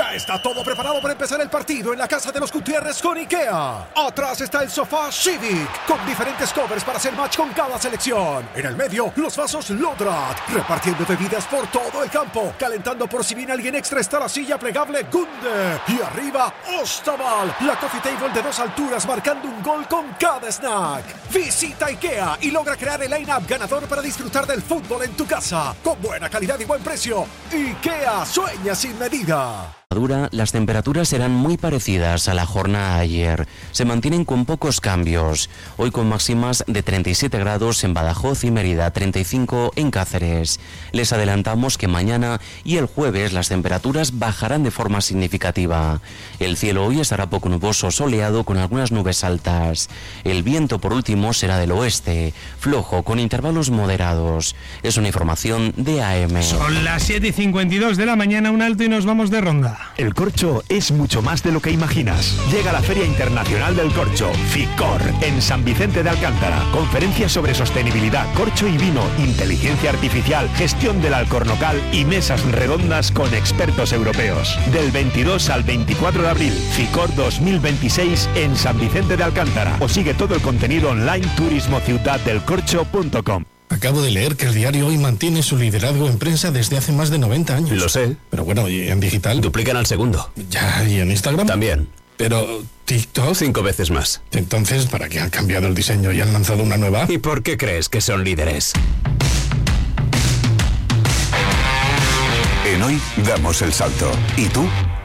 Ya está todo preparado para empezar el partido en la casa de los Gutiérrez con IKEA. Atrás está el sofá Civic, con diferentes covers para hacer match con cada selección. En el medio, los vasos Lodrat, repartiendo bebidas por todo el campo. Calentando por si viene alguien extra está la silla plegable Gunde. Y arriba, Ostaval, la coffee table de 2 alturas marcando un gol con cada snack. Visita IKEA y logra crear el line-up ganador para disfrutar del fútbol en tu casa. Con buena calidad y buen precio. IKEA, sueña sin medida. Las temperaturas serán muy parecidas a la jornada de ayer. Se mantienen con pocos cambios. Hoy con máximas de 37 grados en Badajoz y Mérida, 35 en Cáceres. Les adelantamos que mañana y el jueves las temperaturas bajarán de forma significativa. El cielo hoy estará poco nuboso, soleado con algunas nubes altas. El viento por último será del oeste, flojo con intervalos moderados. Es una información de AM. Son las 7:52 de la mañana, un alto y nos vamos de ronda. El corcho es mucho más de lo que imaginas. Llega la Feria Internacional del Corcho, FICOR, en San Vicente de Alcántara. Conferencias sobre sostenibilidad, corcho y vino, inteligencia artificial, gestión del alcornocal y mesas redondas con expertos europeos. Del 22 al 24 de abril, FICOR 2026 en San Vicente de Alcántara. O sigue todo el contenido online turismociudaddelcorcho.com. Acabo de leer que el diario Hoy mantiene su liderazgo en prensa desde hace más de 90 años. Lo sé. Pero bueno, ¿y en digital? Duplican al segundo. Ya, ¿y en Instagram? También. Pero TikTok... 5 veces más. Entonces, ¿para qué han cambiado el diseño y han lanzado una nueva? ¿Y por qué crees que son líderes? En Hoy damos el salto. ¿Y tú?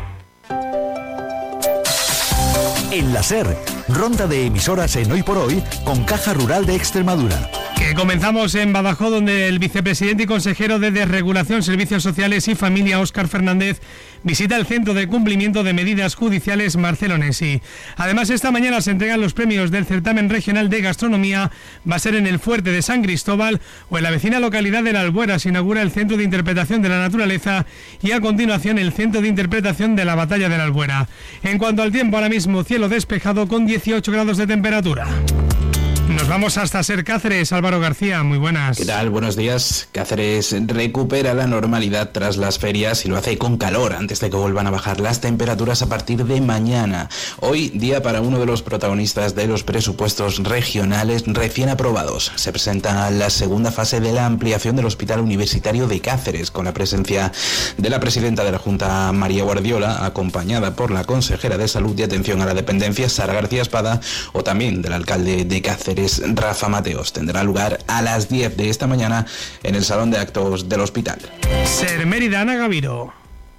En la SER, ronda de emisoras en Hoy por Hoy con Caja Rural de Extremadura. Que comenzamos en Badajoz, donde el vicepresidente y consejero de Desregulación, Servicios Sociales y Familia, Óscar Fernández, visita el Centro de Cumplimiento de Medidas Judiciales Marcelo Nesi. Además, esta mañana se entregan los premios del Certamen Regional de Gastronomía. Va a ser en el Fuerte de San Cristóbal o en la vecina localidad de La Albuera. Se inaugura el Centro de Interpretación de la Naturaleza y a continuación el Centro de Interpretación de la Batalla de la Albuera. En cuanto al tiempo, ahora mismo cielo despejado con 18 grados de temperatura. Nos vamos hasta Ser Cáceres. Álvaro García, muy buenas. ¿Qué tal? Buenos días. Cáceres recupera la normalidad tras las ferias y lo hace con calor antes de que vuelvan a bajar las temperaturas a partir de mañana. Hoy, día para uno de los protagonistas de los presupuestos regionales recién aprobados. Se presenta la segunda fase de la ampliación del Hospital Universitario de Cáceres, con la presencia de la presidenta de la Junta, María Guardiola, acompañada por la consejera de Salud y Atención a la Dependencia, Sara García Espada, o también del alcalde de Cáceres, Rafa Mateos. Tendrá lugar a las 10 de esta mañana en el Salón de Actos del Hospital. Ser Mérida, Ana Gaviro.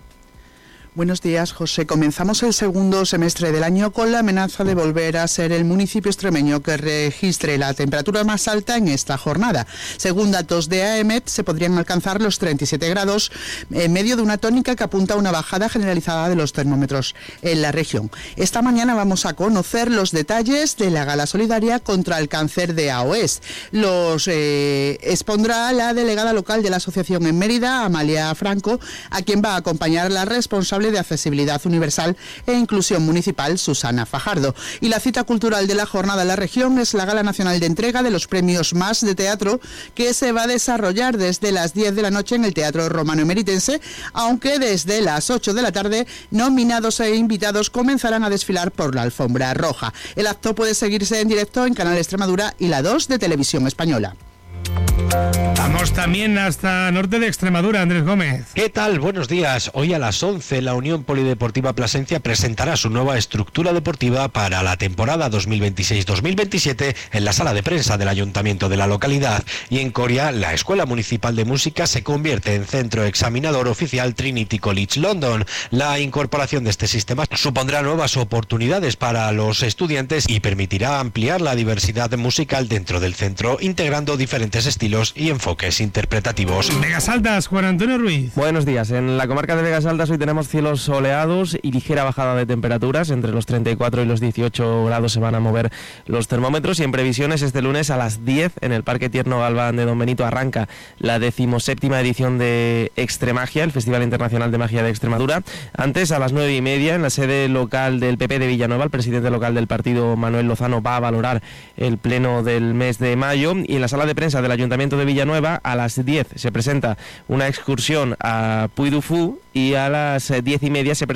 Buenos días, José. Comenzamos el segundo semestre del año con la amenaza de volver a ser el municipio extremeño que registre la temperatura más alta en esta jornada. Según datos de AEMET, se podrían alcanzar los 37 grados en medio de una tónica que apunta a una bajada generalizada de los termómetros en la región. Esta mañana vamos a conocer los detalles de la gala solidaria contra el cáncer de AOES. Los expondrá la delegada local de la asociación en Mérida, Amalia Franco, a quien va a acompañar la responsable de Accesibilidad Universal e Inclusión Municipal, Susana Fajardo. Y la cita cultural de la jornada en la región es la Gala Nacional de Entrega de los Premios MAS de Teatro, que se va a desarrollar desde las 10 de la noche en el Teatro Romano Emeritense, aunque desde las 8 de la tarde nominados e invitados comenzarán a desfilar por la alfombra roja. El acto puede seguirse en directo en Canal Extremadura y la 2 de Televisión Española. Vamos también hasta norte de Extremadura, Andrés Gómez. ¿Qué tal? Buenos días. Hoy a las 11 la Unión Polideportiva Plasencia presentará su nueva estructura deportiva para la temporada 2026-2027 en la sala de prensa del Ayuntamiento de la localidad. Y en Coria, la Escuela Municipal de Música se convierte en centro examinador oficial Trinity College London. La incorporación de este sistema supondrá nuevas oportunidades para los estudiantes y permitirá ampliar la diversidad musical dentro del centro, integrando diferentes estilos y enfoques interpretativos. Vegas Altas, Juan Antonio Ruiz. Buenos días. En la comarca de Vegas Altas hoy tenemos cielos soleados y ligera bajada de temperaturas. Entre los 34 y los 18 grados se van a mover los termómetros, y en previsiones este lunes a las 10 en el Parque Tierno Galván de Don Benito arranca la 17ª edición de Extremagia, el Festival Internacional de Magia de Extremadura. Antes, a las 9:30, en la sede local del PP de Villanueva, el presidente local del partido, Manuel Lozano, va a valorar el pleno del mes de mayo, y en la sala de prensa del Ayuntamiento de Villanueva a las 10 se presenta una excursión a Puy du Fou, y a las 10:30 se presenta